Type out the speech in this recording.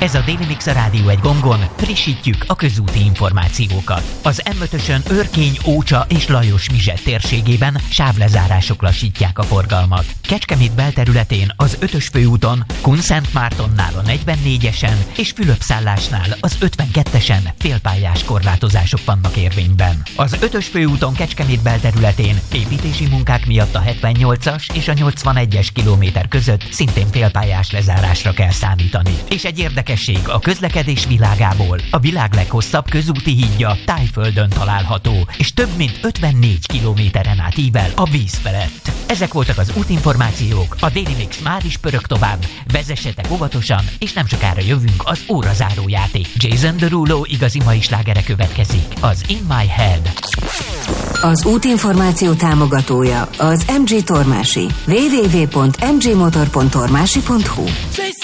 Ez a Daily Mix a Rádió egy gongon, frissítjük a közúti információkat. Az M5-ösön Örkény, Ócsa és Lajos-Mizsett térségében sávlezárások lassítják a forgalmat. Kecskemét belterületén az 5-ös főúton, Kunszentmártonnál a 44-esen és Fülöpszállásnál az 52-esen félpályás korlátozások vannak érvényben. Az 5-ös főúton Kecskemét belterületén építési munkák miatt a 78-as és a 81-es kilométer között szintén félpályás lezárásra kell számítani. És egy érdekesség a közlekedés világából: a világ leghosszabb közúti hídja Thaiföldön található, és több mint 54 kilométeren át ível a víz felett. Ezek voltak az útinformációk, a Daily Mix már is pörög tovább. Vezessetek óvatosan, és nem sokára jövünk az órázáró játék. Jason Derulo igazi mai slágere következik, az In My Head. Az útinformáció támogatója az MG Tormási. www.mgmotor.tormási.hu